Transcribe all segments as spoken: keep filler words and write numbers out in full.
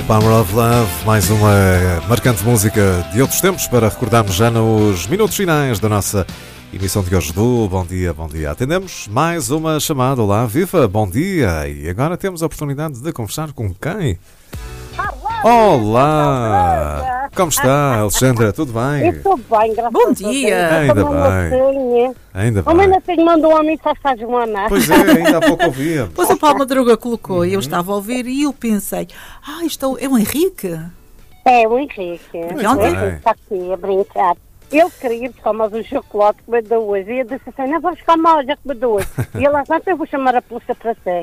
Power of Love, mais uma marcante música de outros tempos para recordarmos já nos minutos finais da nossa emissão de hoje do Bom Dia, Bom Dia. Atendemos mais uma chamada. Olá, viva, bom dia. E agora temos a oportunidade de conversar com quem? Olá! Como está, Alexandra? Tudo bem? Estou bem, graças Bom dia! Ainda bem. Ainda bem. O meu filho mandou a mensagem à Joana. Pois é, ainda há pouco ouvia. Pois o Paulo Madruga colocou uhum. e eu estava a ouvir e eu pensei, ah, isto é o Henrique? É, o Henrique. Porque ontem está aqui a brincar. Ele queria buscar mais um chocolate que me deu hoje. E eu disse assim, não vou buscar mais, já que me deu hoje. E ele assim, eu vou chamar a polícia para si.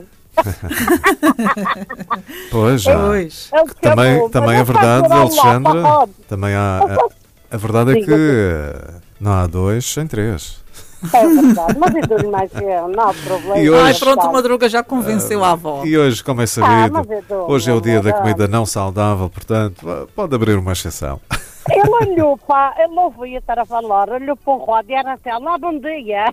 Pois, já. Pois. Também, também é verdade, Alexandra. Também há. A, a verdade é que não há dois sem três. É verdade, mas eu dou-lhe mais eu, não há problema. E hoje, Ai, pronto, a Madruga já convenceu uh, a avó. E hoje, como é sabido, ah, dou, hoje é o dia da comida não saudável, portanto, pode abrir uma exceção. Ele olhou para, ele não ouvia estar a falar, olhou para o rádio e era assim, lá bom dia.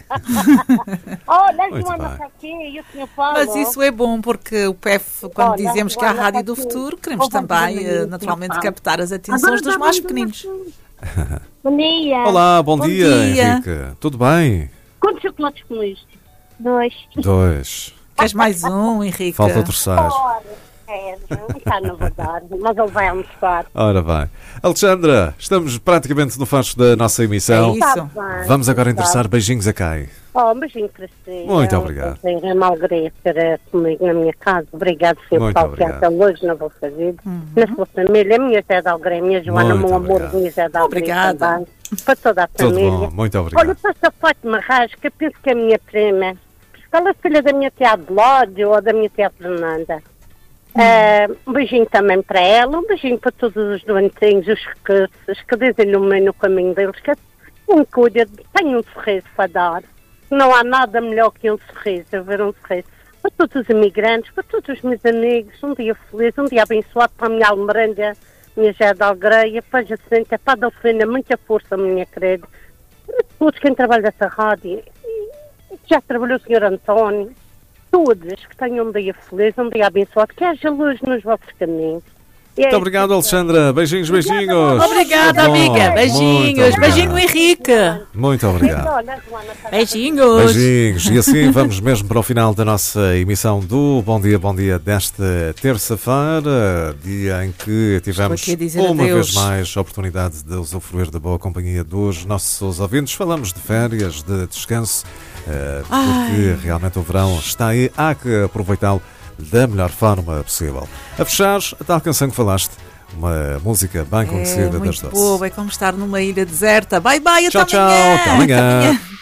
Olha, a Joana está aqui e o senhor Paulo. Mas isso é bom porque o P E F, quando Olha, dizemos que é a Rádio do aqui. Futuro, queremos Oh, também, dia, naturalmente, captar as atenções dos mais pequeninos. Bom dia. Olá, bom, Bom dia, dia, Henrique. Tudo bem? Quantos chocolates comeste? Dois. Dois. Queres mais um, Henrique? Falta o terceiro. É, não está na verdade, mas ele vai almoçar. Ora bem. Alexandra, estamos praticamente no fecho da nossa emissão. É isso. Vamos agora endereçar beijinhos a quem? Oh, um beijinho para si. Muito obrigado. É uma alegria ter comigo na minha casa. Obrigado, senhor Paulo, que até hoje na vossa vida, uhum. na sua família. A minha Zé de Alguém, a minha Joana, muito meu amor, obrigado. minha Zé de Alguém também. Para toda a Tudo família. bom, muito obrigado. Olha, para essa Fátima Rasca, penso que é a minha prima. Ela é filha da minha tia Adelódio ou da minha tia Fernanda. Uh, um beijinho também para ela, um beijinho para todos os doentinhos, os que, os que desiluminem o caminho deles, que um cuida, tem um sorriso para dar. Não há nada melhor que um sorriso, ver um sorriso. Para todos os imigrantes, para todos os meus amigos, um dia feliz, um dia abençoado para a minha Almeranda, minha Jé de Algreia, para a Jacinta, para a Delfina, muita força, minha querida. Para todos quem trabalha nessa rádio, já trabalhou o senhor António. Todos que tenham um dia feliz, um dia abençoado, que haja luz nos vossos caminhos. Muito é obrigado, Alexandra. Beijinhos, beijinhos. Obrigada, amiga. Beijinhos. Beijinho, Henrique. Muito obrigado. Beijinhos. Beijinhos. E assim vamos mesmo para o final da nossa emissão do Bom Dia, Bom Dia desta terça-feira, dia em que tivemos uma vez mais a oportunidade de usufruir da boa companhia dos nossos ouvintes. Falamos de férias, de descanso, porque Ai. realmente o verão está aí, há que aproveitá-lo da melhor forma possível. A fechar, a tal canção que falaste, uma música bem conhecida é, das doces. Boa, é como estar numa ilha deserta. Bye bye, até tchau, amanhã. Tchau, até amanhã. Até amanhã.